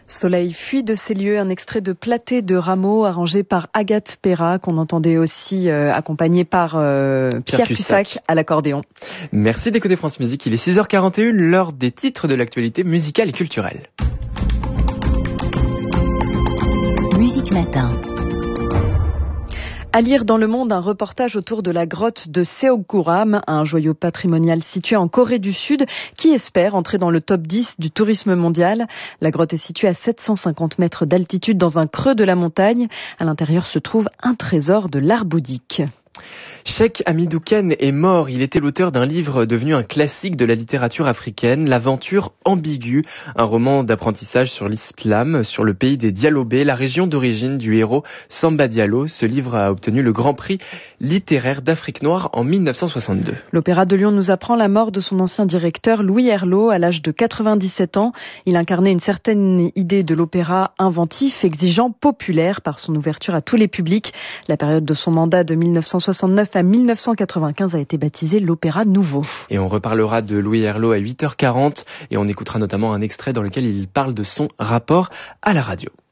Soleil fuit de ces lieux, un extrait de Platée de Rameau arrangé par Agathe Perra, qu'on entendait aussi accompagné par Pierre Cussac à l'accordéon. Merci d'écouter France Musique, il est 6h41, l'heure des titres de l'actualité musicale et culturelle. Musique Matin. À lire dans Le Monde un reportage autour de la grotte de Seogguram, un joyau patrimonial situé en Corée du Sud qui espère entrer dans le top 10 du tourisme mondial. La grotte est située à 750 mètres d'altitude dans un creux de la montagne. À l'intérieur se trouve un trésor de l'art bouddhique. Cheikh Hamidou Kane est mort. Il était l'auteur d'un livre devenu un classique de la littérature africaine, L'Aventure ambiguë, un roman d'apprentissage sur l'islam, sur le pays des Dialobé, la région d'origine du héros Samba Diallo. Ce livre a obtenu le Grand Prix littéraire d'Afrique noire en 1962. L'Opéra de Lyon nous apprend la mort de son ancien directeur Louis Herlot à l'âge de 97 ans. Il incarnait une certaine idée de l'opéra inventif, exigeant, populaire par son ouverture à tous les publics. La période de son mandat de 1969 à 1995 a été baptisée l'Opéra Nouveau. Et on reparlera de Louis Herlot à 8h40 et on écoutera notamment un extrait dans lequel il parle de son rapport à la radio.